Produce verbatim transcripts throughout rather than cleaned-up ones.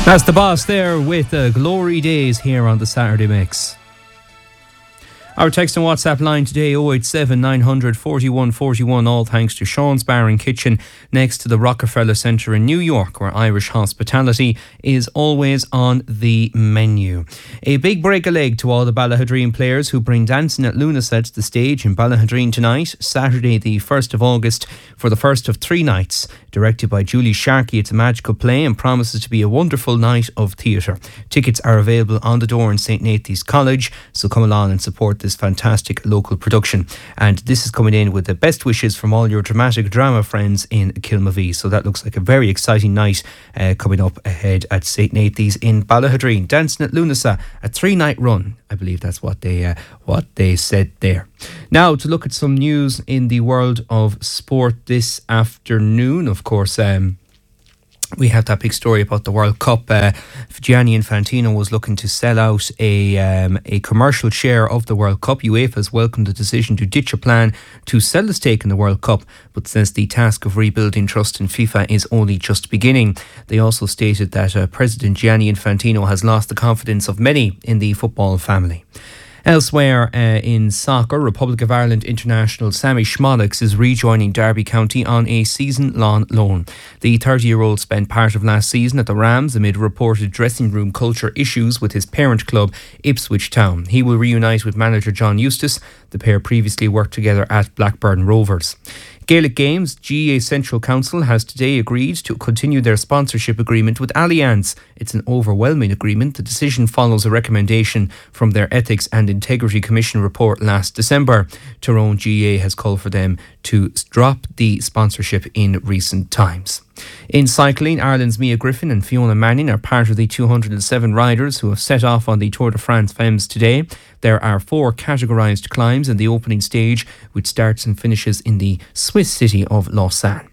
That's the boss there with the Glory Days here on the Saturday Mix. Our text and WhatsApp line today oh eight seven nine hundred forty-one forty-one, all thanks to Sean's Bar and Kitchen next to the Rockefeller Centre in New York, where Irish hospitality is always on the menu. A big break a leg to all the Ballahadreen players who bring Dancing at Lunasa to the stage in Ballahadreen tonight, Saturday the first of August, for the first of three nights. Directed by Julie Sharkey, it's a magical play and promises to be a wonderful night of theatre. Tickets are available on the door in Saint Nathan's College, so come along and support this fantastic local production. And this is coming in with the best wishes from all your dramatic drama friends in Kilmavee. So that looks like a very exciting night uh, coming up ahead at Saint Nathan's in Ballahadreen. Dancing at Lunasa, a three-night run. I believe that's what they uh, what they said there. Now to look at some news in the world of sport this afternoon. Of course, um, we have that big story about the World Cup. Uh, Gianni Infantino was looking to sell out a um, a commercial share of the World Cup. UEFA has welcomed the decision to ditch a plan to sell the stake in the World Cup, but says the task of rebuilding trust in FIFA is only just beginning. They also stated that uh, President Gianni Infantino has lost the confidence of many in the football family. Elsewhere uh, in soccer, Republic of Ireland international Sammy Schmolix is rejoining Derby County on a season-long loan. The thirty-year-old spent part of last season at the Rams amid reported dressing room culture issues with his parent club, Ipswich Town. He will reunite with manager John Eustace. The pair previously worked together at Blackburn Rovers. Gaelic Games, G A A Central Council has today agreed to continue their sponsorship agreement with Allianz. It's an overwhelming agreement. The decision follows a recommendation from their Ethics and Integrity Commission report last December. Tyrone G A A has called for them to drop the sponsorship in recent times. In cycling, Ireland's Mia Griffin and Fiona Manning are part of the two hundred seven riders who have set off on the Tour de France Femmes today. There are four categorised climbs in the opening stage, which starts and finishes in the Swiss city of Lausanne.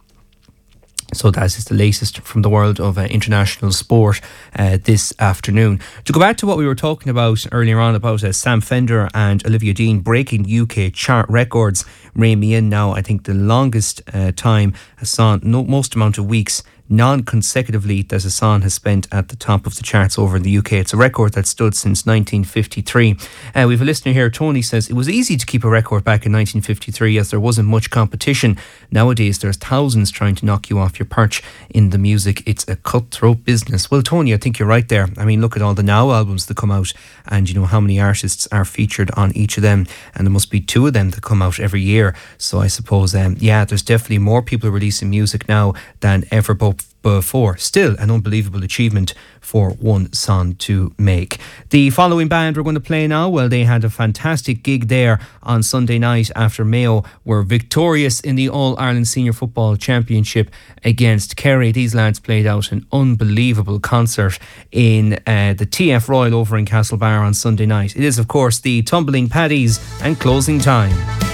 So that is the latest from the world of uh, international sport uh, this afternoon. To go back to what we were talking about earlier on about uh, Sam Fender and Olivia Dean breaking U K chart records, rein me in now. I think the longest uh, time a song, no, most amount of weeks non-consecutively that a song has spent at the top of the charts over in the U K. It's a record that stood since nineteen fifty-three. Uh, we have a listener here, Tony, says it was easy to keep a record back in nineteen fifty-three as there wasn't much competition. Nowadays there's thousands trying to knock you off your perch in the music. It's a cutthroat business. Well, Tony, I think you're right there. I mean, look at all the Now albums that come out and you know how many artists are featured on each of them, and there must be two of them that come out every year. So I suppose um, yeah, there's definitely more people releasing music now than ever before. Still an unbelievable achievement for one song to make. The following band we're going to play now, well, they had a fantastic gig there on Sunday night after Mayo were victorious in the All-Ireland Senior Football Championship against Kerry. These lads played out an unbelievable concert in uh, the T F Royal over in Castlebar on Sunday night. It is, of course, the Tumbling Paddies and Closing Time.